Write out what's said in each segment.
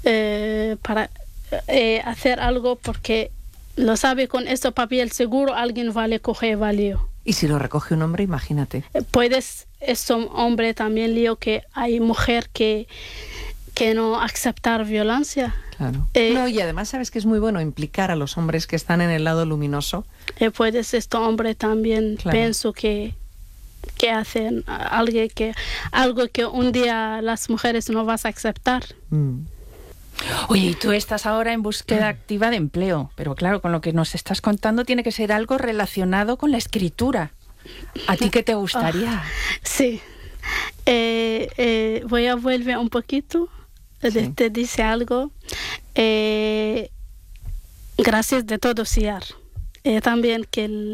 para hacer algo porque lo sabe con este papel seguro alguien va a coger valio. Y si lo recoge un hombre, imagínate. Puedes, este hombre también lío que hay mujer que no aceptar violencia. Claro. No, y además sabes que es muy bueno implicar a los hombres que están en el lado luminoso. Puedes, este hombre también, claro. Pienso que hacen algo que un día las mujeres no vas a aceptar. Oye, y tú estás ahora en búsqueda activa de empleo, pero claro, con lo que nos estás contando tiene que ser algo relacionado con la escritura. ¿A ti qué te gustaría? Sí. Voy a volver un poquito. Sí. Te dice algo. Gracias de todo, Ciar. También que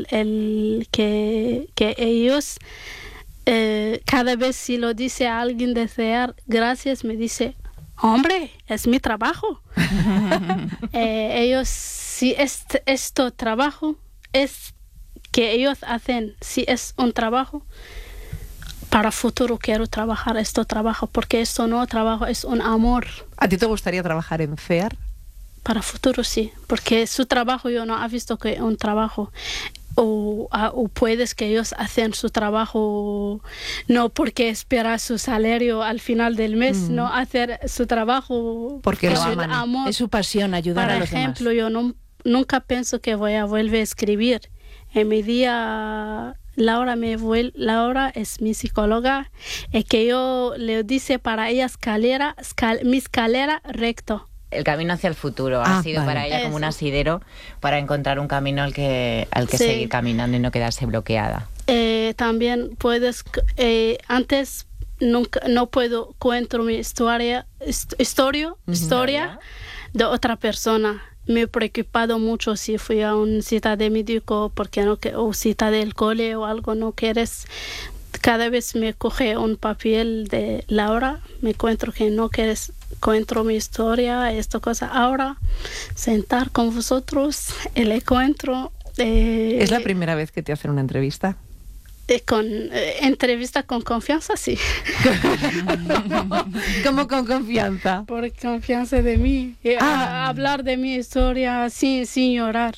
ellos, cada vez si lo dice a alguien de Ciar, gracias, me dice, hombre, es mi trabajo. Ellos, si esto trabajo, es que ellos hacen, si es un trabajo, para futuro quiero trabajar este trabajo, porque esto no trabajo, es un amor. ¿A ti te gustaría trabajar en CEAR? Para futuro sí, porque su trabajo yo no he visto que un trabajo. O puedes que ellos hacen su trabajo no porque espera su salario al final del mes, no hacer su trabajo porque lo aman. Amor. Es su pasión ayudar a los demás. Por ejemplo, yo nunca pienso que voy a volver a escribir. En mi día, Laura es mi psicóloga, y que yo le dice para ella mi escalera recto. El camino hacia el futuro ha sido para ella como un asidero para encontrar un camino al que sí. Seguir caminando y no quedarse bloqueada. También puedes, antes no puedo contar mi historia de otra persona. Me he preocupado mucho si fui a una cita de médico o cita del cole o algo, no quieres. Cada vez me coge un papel de Laura, me encuentro que no quieres, encuentro mi historia, esta cosa. Ahora, sentar con vosotros, el encuentro. ¿Es la primera vez que te hacen una entrevista? Entrevista con confianza, sí. ¿Cómo con confianza? Por confianza de mí. Hablar de mi historia sin llorar.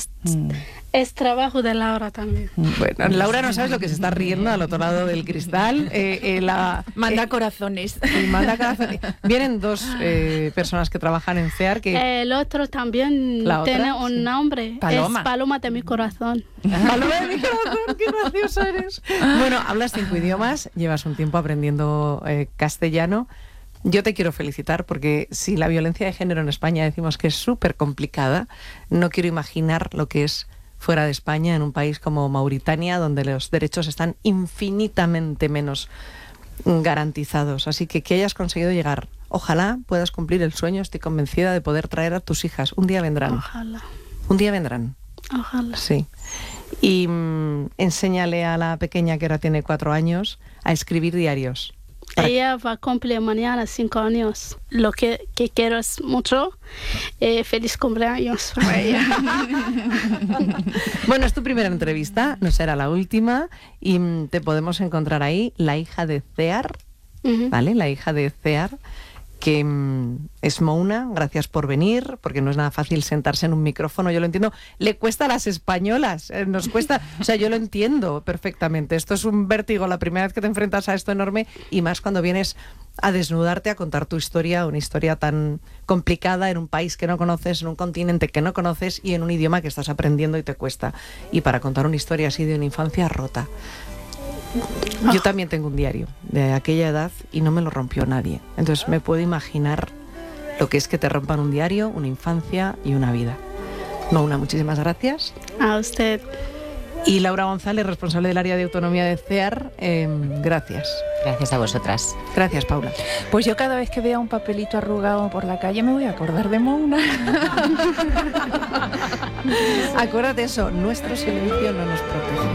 Es trabajo de Laura también. Bueno, Laura no sabes lo que se está riendo al otro lado del cristal. Manda corazones. Manda corazones. Vienen dos personas que trabajan en CEAR. El otro también tiene un nombre. Paloma. Es Paloma de mi corazón. Paloma de mi corazón, qué gracioso eres. Bueno, hablas 5 idiomas, llevas un tiempo aprendiendo castellano. Yo te quiero felicitar porque si la violencia de género en España decimos que es súper complicada, no quiero imaginar lo que es fuera de España, en un país como Mauritania, donde los derechos están infinitamente menos garantizados. Así que hayas conseguido llegar. Ojalá puedas cumplir el sueño, estoy convencida de poder traer a tus hijas. Un día vendrán. Ojalá. Un día vendrán. Ojalá. Sí. Y enséñale a la pequeña, que ahora tiene 4 años, a escribir diarios. Ella va a cumplir mañana 5 años. Lo que quiero es mucho. Feliz cumpleaños para ella. Bueno, es tu primera entrevista, no será la última. Y te podemos encontrar ahí, la hija de CEAR, ¿vale? La hija de CEAR, que es Mouna. Gracias por venir, porque no es nada fácil sentarse en un micrófono, yo lo entiendo. Le cuesta a las españolas, nos cuesta, o sea, yo lo entiendo perfectamente. Esto es un vértigo la primera vez que te enfrentas a esto enorme, y más cuando vienes a desnudarte, a contar tu historia, una historia tan complicada en un país que no conoces, en un continente que no conoces y en un idioma que estás aprendiendo y te cuesta. Y para contar una historia así de una infancia rota. Yo también tengo un diario de aquella edad y no me lo rompió nadie. Entonces me puedo imaginar lo que es que te rompan un diario, una infancia y una vida. Mouna, muchísimas gracias. A usted. Y Laura González, responsable del área de autonomía de CEAR, gracias. Gracias a vosotras. Gracias, Paula. Pues yo cada vez que vea un papelito arrugado por la calle me voy a acordar de Mouna. Acuérdate eso, nuestro silencio no nos protege.